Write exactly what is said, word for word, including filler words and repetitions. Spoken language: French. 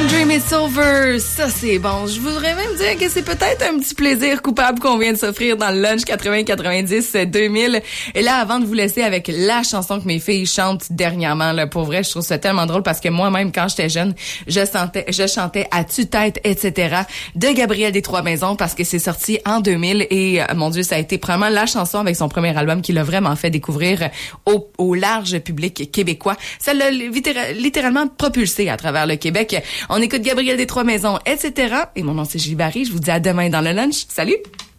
Don't Dream It's Over, ça c'est bon. Je voudrais même dire que c'est peut-être un petit plaisir coupable qu'on vient de s'offrir dans le lunch quatre-vingts quatre-vingt-dix deux mille. Et là, avant de vous laisser avec la chanson que mes filles chantent dernièrement, là, pour vrai, je trouve ça tellement drôle parce que moi-même, quand j'étais jeune, je sentais, je chantais à tue-tête, et cetera de Gabriel des Trois-Maisons parce que c'est sorti en deux mille et, euh, mon Dieu, ça a été probablement la chanson avec son premier album qui l'a vraiment fait découvrir au, au large public québécois. Ça l'a littéralement propulsé à travers le Québec. On écoute Gabriel des Trois-Maisons, et cetera. Et mon nom, c'est Julie Barry. Je vous dis à demain dans le lunch. Salut!